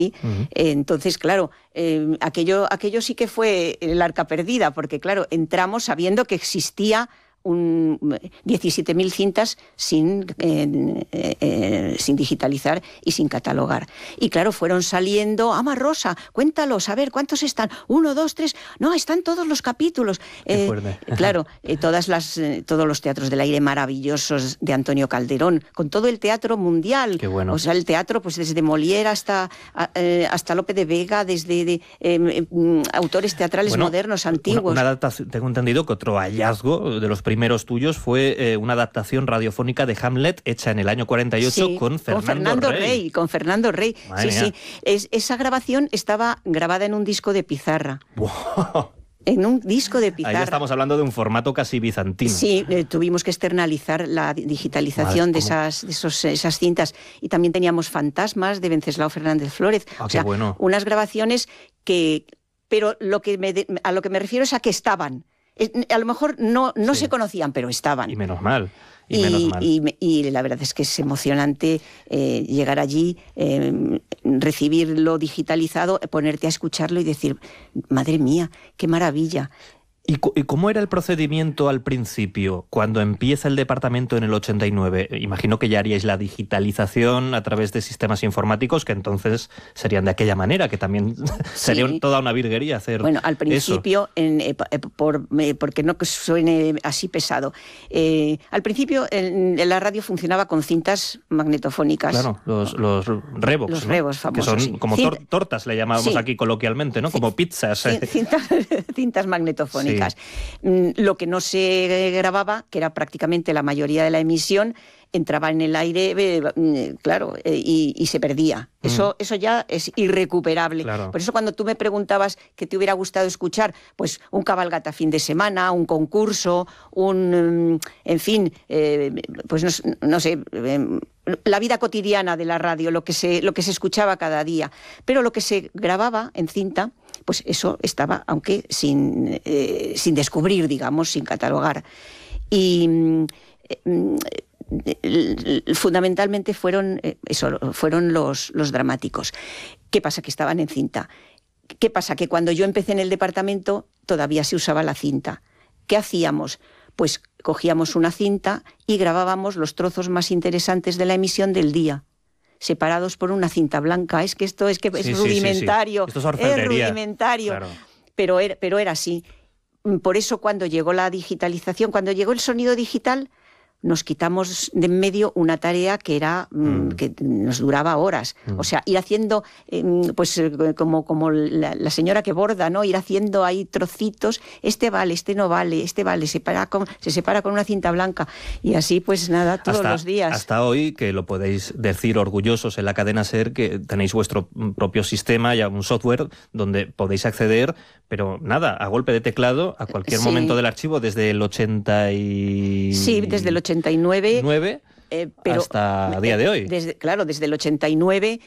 Entonces, claro, aquello sí que fue el arca perdida, porque claro, entramos sabiendo que existía 17.000 cintas sin digitalizar y sin catalogar. Y claro, fueron saliendo, Ama Rosa, cuéntalos, a ver, ¿cuántos están? 1, 2, 3, no, están todos los capítulos. Claro, todos los teatros del aire maravillosos de Antonio Calderón, con todo el teatro mundial. Qué bueno. O sea, el teatro, pues desde Molière hasta Lope de Vega, desde autores teatrales modernos, antiguos. Una adaptación, tengo entendido que otro hallazgo de los primeros tuyos fue una adaptación radiofónica de Hamlet hecha en el año 48 con Fernando Rey. Con Fernando Rey. Sí. Esa grabación estaba grabada en un disco de pizarra. ¡Wow! En un disco de pizarra. Ahí estamos hablando de un formato casi bizantino. Sí, tuvimos que externalizar la digitalización de esas cintas. Y también teníamos Fantasmas de Venceslao Fernández Flórez. Bueno. Unas grabaciones que... Pero a lo que me refiero es a que estaban. A lo mejor no se conocían, pero estaban. Y menos mal. Y la verdad es que es emocionante llegar allí, recibirlo digitalizado, ponerte a escucharlo y decir, madre mía, qué maravilla. ¿Y cómo era el procedimiento al principio, cuando empieza el departamento en el 89? Imagino que ya haríais la digitalización a través de sistemas informáticos, que entonces serían de aquella manera, que también sería toda una virguería hacer eso. Bueno, al principio, porque no suene así pesado, al principio la radio funcionaba con cintas magnetofónicas. Claro, los Revox, los ¿no? Revox famosos. Que son como tortas, le llamábamos aquí coloquialmente, ¿no? Como pizzas. Cintas magnetofónicas. Lo que no se grababa, que era prácticamente la mayoría de la emisión, entraba en el aire, claro, y se perdía. Eso ya es irrecuperable. Claro. Por eso cuando tú me preguntabas qué te hubiera gustado escuchar, pues un cabalgata fin de semana, un concurso, en fin, pues no sé, la vida cotidiana de la radio, lo que se escuchaba cada día. Pero lo que se grababa en cinta, pues eso estaba, aunque sin descubrir, digamos, sin catalogar. Y fundamentalmente fueron los dramáticos. ¿Qué pasa? Que estaban en cinta. ¿Qué pasa? Que cuando yo empecé en el departamento todavía se usaba la cinta. ¿Qué hacíamos? Pues cogíamos una cinta y grabábamos los trozos más interesantes de la emisión del día, separados por una cinta blanca. Es que esto es rudimentario. Sí. Esto es orfebrería. Es rudimentario. Claro. Pero era así. Por eso cuando llegó la digitalización, cuando llegó el sonido digital, nos quitamos de en medio una tarea que era que nos duraba horas. O sea, ir haciendo, pues como la señora que borda, ¿no? Ir haciendo ahí trocitos, este vale, este no vale, este vale, se separa con una cinta blanca. Y así, pues nada, todos los días. Hasta hoy, que lo podéis decir orgullosos en la cadena SER, que tenéis vuestro propio sistema, ya un software donde podéis acceder, pero nada, a golpe de teclado, a cualquier momento del archivo, desde el 80 y... Sí, desde el 89, pero hasta el día de hoy. Desde el 89,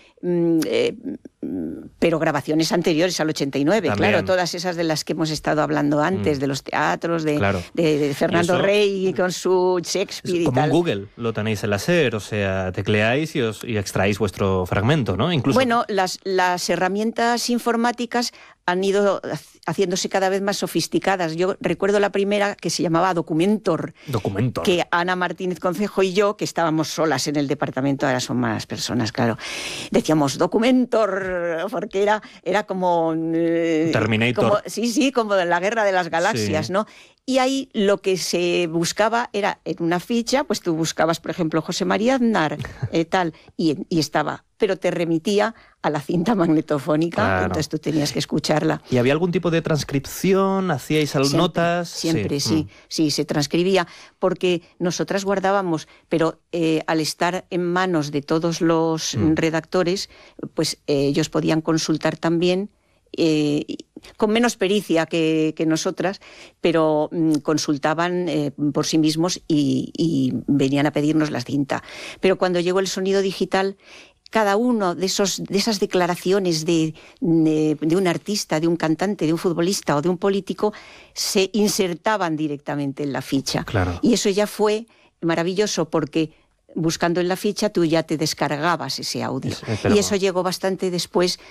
pero grabaciones anteriores al 89, también. Claro, todas esas de las que hemos estado hablando antes, de los teatros, de Fernando Rey con su Shakespeare y como tal. en Google lo tenéis en la SER, o sea, tecleáis y extraéis vuestro fragmento, ¿no? Incluso... Bueno, las herramientas informáticas han ido haciéndose cada vez más sofisticadas. Yo recuerdo la primera que se llamaba Documentor. Que Ana Martínez Concejo y yo, que estábamos solas en el departamento, ahora son más personas, claro, decíamos Documentor, porque era como... Terminator. Como de la Guerra de las Galaxias, ¿no? Y ahí lo que se buscaba era, en una ficha, pues tú buscabas, por ejemplo, José María Aznar, y estaba, pero te remitía a la cinta magnetofónica, entonces tú tenías que escucharla. ¿Y había algún tipo de transcripción? ¿Hacíais notas? Siempre, sí, se transcribía, porque nosotras guardábamos, pero al estar en manos de todos los redactores, pues ellos podían consultar también, con menos pericia que nosotras, pero consultaban por sí mismos y venían a pedirnos la cinta. Pero cuando llegó el sonido digital, cada uno de esas declaraciones de un artista, de un cantante, de un futbolista o de un político, se insertaban directamente en la ficha. Claro. Y eso ya fue maravilloso, porque buscando en la ficha tú ya te descargabas ese audio. Y eso llegó bastante después,